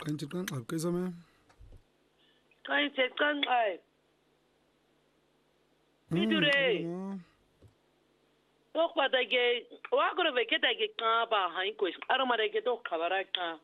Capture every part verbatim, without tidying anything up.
Kanti kan akaysa me? Kanti kan ay. Midure. Tok pada ke wa ko be ke ta ke ka ba hain ko aro mare ke tok khabara ka.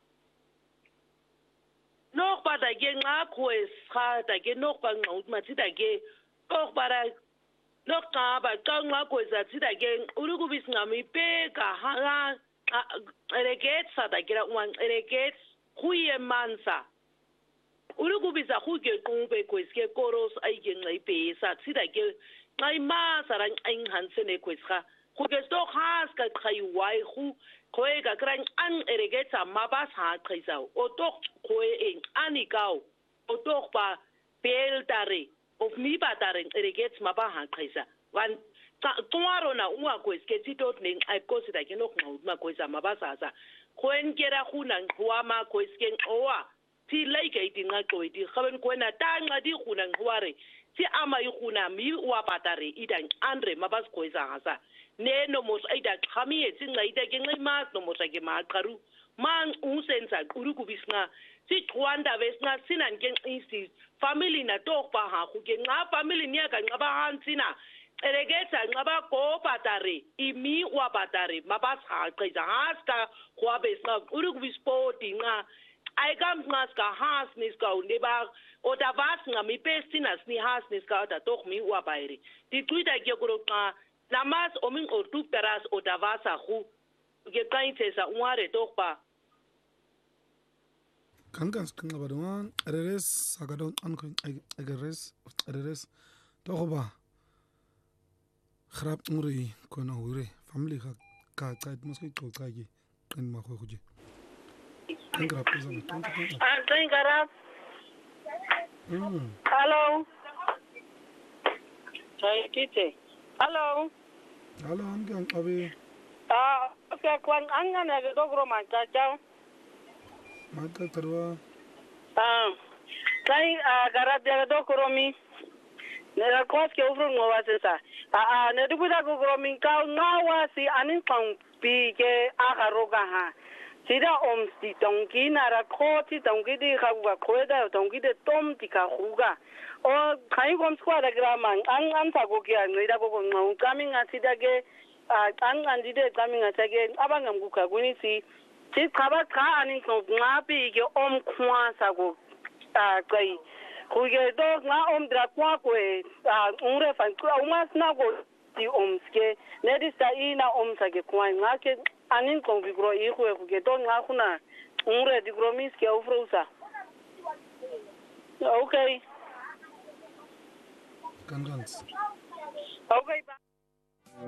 Nok pada ke nga ko sa ta ke nok pa ngau ma ti ta ke tok para nok ka ba ka nga ko sa ti ta ke uru ku bis ngami pe ka ha reget sa ta ke ra wan reget kuye mansa. Uru ku bisa ku ke ku be ko ke koros ai ke ngai pe sa ti ta ke ngai ma sa ran ai han se ne ko ska ku ke sto khas ka khai wai khu koe ka kran an eregetsa mabas ha kaisa o tok koe en anikau o tok pa peltare of mi batare eregets maba ha kaisa wan tomaro na unwa ko sketi tot ning ai ko sita ke nok ma ko sa mabasa sa koen kera khuna khwama ko sken owa ti like iti nga ko iti khaben ko na tanga di khuna khware ti ama yi khuna mi wa batare idan andre mabas ko sa hasa ne no mos aida khami e tsinga ida ke ngai mas no mos ke ma qaru man unsensa uru ku bisna ti twanda vesna sinan ke insti family na to pa ha ku ke nga family ni ka nga ba hansina eregeta nga ba ko patare imi wa patare mabas ha qeza haska kwa besna uru ku bispoti nga ai kam nga ska has nis ka unde ba o da vas nga mi pestina ni has nis ka da tok mi wa bairi ti tuita ke ko ka Namas oming ortu peras o davasa khu ke kainte sa unare tokpa kan kan kan ba don reres sagadon an kan reres reres toba khrab nguri ko na hure family ka ka ka muski ko ka ji kan ma ko khuje kan grab ko zama kan kan an kan garab mm hello sai kite hello Hello, I'm going to be. Ah, okay, kwan anga na do gro ma cha cha. Mata tarwa. Ah, sai gara de do gro mi. Ne ra kos ke ufru ngo wa sa. Ah ah, ne du da gro mi ka nga wa si anin pang pi ke a ga ro ga ha. Sida om si tongki na ra ko ti tongki di ga ga ko da tongki de tom ti ka hu ga. O kai kom skwa da graman an an ta go ke an da go ngo coming at sida ke an an di de coming at ke abangam ku ka guni si ti khaba ka anin ko ngapi ke om khwa sa go a kai ku ge do nga om dra kwa ko e ure fan ku umas na go ti om ske ne di sa ina om sa ke kwa nga ke anin ko bi gro i ku ku ge do nga kuna ure di gro mis ke ufrusa okay Kan kan. Okay, bye.